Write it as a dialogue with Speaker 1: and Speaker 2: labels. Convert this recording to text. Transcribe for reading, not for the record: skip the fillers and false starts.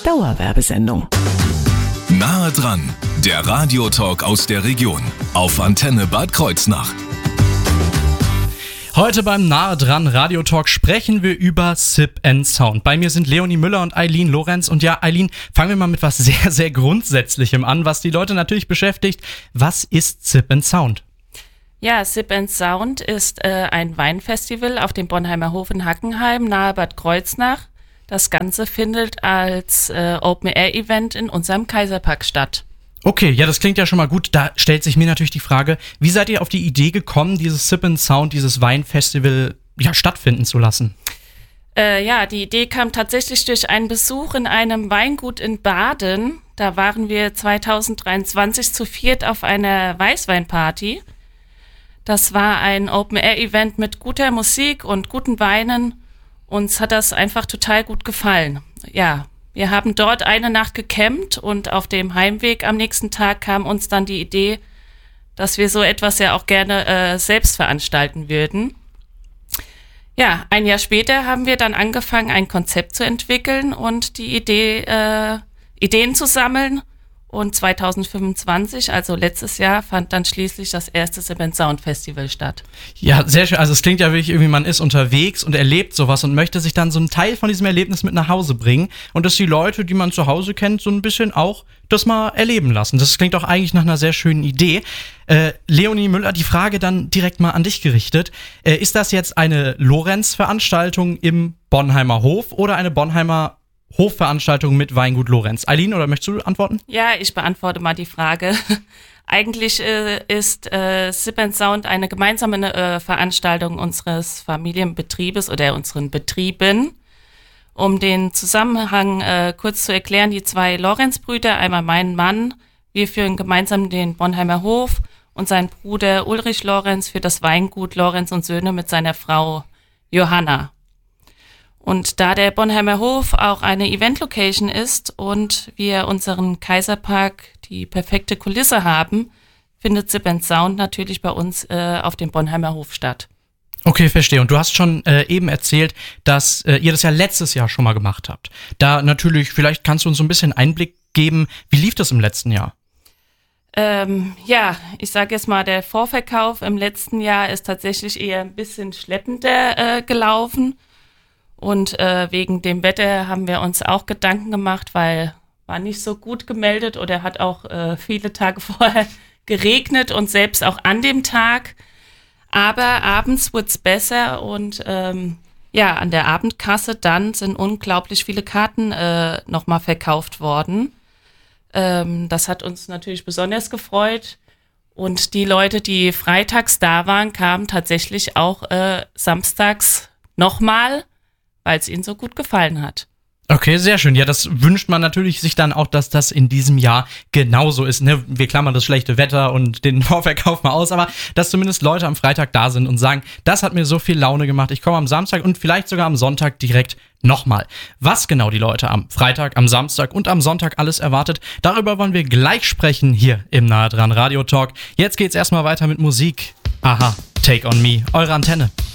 Speaker 1: Dauerwerbesendung.
Speaker 2: Nahe dran, der Radiotalk aus der Region auf Antenne Bad Kreuznach.
Speaker 3: Heute beim Nahe dran Radiotalk sprechen wir über Sip & Sound. Bei mir sind Leonie Müller und Eileen Lorenz. Und ja, Eileen, fangen wir mal mit was sehr, sehr Grundsätzlichem an, was die Leute natürlich beschäftigt. Was ist Sip & Sound?
Speaker 4: Ja, Sip & Sound ist ein Weinfestival auf dem Bornheimer Hof in Hackenheim, nahe Bad Kreuznach. Das Ganze findet als Open-Air-Event in unserem Kaiserpark statt.
Speaker 3: Okay, ja, das klingt ja schon mal gut. Da stellt sich mir natürlich die Frage, wie seid ihr auf die Idee gekommen, dieses Sip & Sound, dieses Weinfestival stattfinden zu lassen?
Speaker 4: Die Idee kam tatsächlich durch einen Besuch in einem Weingut in Baden. Da waren wir 2023 zu viert auf einer Weißweinparty. Das war ein Open-Air-Event mit guter Musik und guten Weinen. Uns hat das einfach total gut gefallen. Ja, wir haben dort eine Nacht gecampt und auf dem Heimweg am nächsten Tag kam uns dann die Idee, dass wir so etwas ja auch gerne selbst veranstalten würden. Ja, ein Jahr später haben wir dann angefangen, ein Konzept zu entwickeln und die Ideen zu sammeln. Und 2025, also letztes Jahr, fand dann schließlich das erste Sip & Sound Festival statt.
Speaker 3: Ja, sehr schön. Also es klingt ja wirklich irgendwie, man ist unterwegs und erlebt sowas und möchte sich dann so einen Teil von diesem Erlebnis mit nach Hause bringen und dass die Leute, die man zu Hause kennt, so ein bisschen auch das mal erleben lassen. Das klingt auch eigentlich nach einer sehr schönen Idee. Leonie Müller, die Frage dann direkt mal an dich gerichtet. Ist das jetzt eine Lorenz-Veranstaltung im Bornheimer Hof oder eine Bornheimer Hofveranstaltung mit Weingut Lorenz? Eileen, oder möchtest du antworten?
Speaker 4: Ja, ich beantworte mal die Frage. Eigentlich ist Sip & Sound eine gemeinsame Veranstaltung unseres Familienbetriebes oder unseren Betrieben. Um den Zusammenhang kurz zu erklären, die zwei Lorenz-Brüder, einmal mein Mann, wir führen gemeinsam den Bornheimer Hof und sein Bruder Ulrich Lorenz für das Weingut Lorenz und Söhne mit seiner Frau Johanna. Und da der Bornheimer Hof auch eine Event-Location ist und wir unseren Kaiserpark die perfekte Kulisse haben, findet Sip & Sound natürlich bei uns auf dem Bornheimer Hof statt.
Speaker 3: Okay, verstehe. Und du hast schon eben erzählt, dass ihr das ja letztes Jahr schon mal gemacht habt. Da natürlich, vielleicht kannst du uns so ein bisschen Einblick geben, wie lief das im letzten Jahr?
Speaker 4: Ich sage jetzt mal, der Vorverkauf im letzten Jahr ist tatsächlich eher ein bisschen schleppender gelaufen. Und wegen dem Wetter haben wir uns auch Gedanken gemacht, weil war nicht so gut gemeldet oder hat auch viele Tage vorher geregnet und selbst auch an dem Tag. Aber abends wurde es besser und an der Abendkasse dann sind unglaublich viele Karten nochmal verkauft worden. Das hat uns natürlich besonders gefreut. Und die Leute, die freitags da waren, kamen tatsächlich auch samstags nochmal, weil es ihnen so gut gefallen hat.
Speaker 3: Okay, sehr schön. Ja, das wünscht man natürlich sich dann auch, dass das in diesem Jahr genauso ist. Ne? Wir klammern das schlechte Wetter und den Vorverkauf mal aus, aber dass zumindest Leute am Freitag da sind und sagen, das hat mir so viel Laune gemacht, ich komme am Samstag und vielleicht sogar am Sonntag direkt nochmal. Was genau die Leute am Freitag, am Samstag und am Sonntag alles erwartet, darüber wollen wir gleich sprechen hier im Nahe dran Radio Talk. Jetzt geht's erstmal weiter mit Musik. Aha, Take on Me, eure Antenne.